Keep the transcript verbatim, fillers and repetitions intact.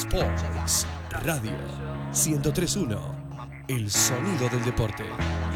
Sports Radio ciento tres punto uno. El sonido del deporte.